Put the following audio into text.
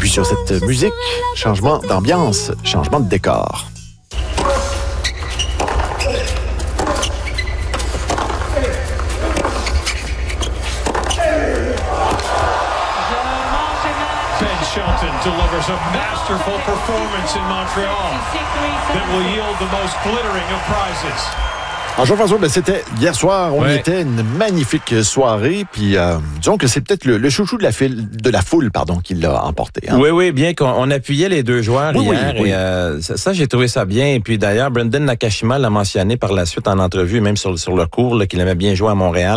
puis sur cette musique, changement d'ambiance, changement de décor. Shelton delivers a masterful performance in Montreal that will yield the most glittering of prizes. Alors Jean-François, c'était hier soir, on y était, une magnifique soirée, puis disons que c'est peut-être le chouchou de la foule qui l'a emporté. Hein? Oui, bien qu'on appuyait les deux joueurs hier, et ça, j'ai trouvé ça bien. Et puis d'ailleurs, Brendan Nakashima l'a mentionné par la suite en entrevue, même sur le cours, qu'il aimait bien jouer à Montréal.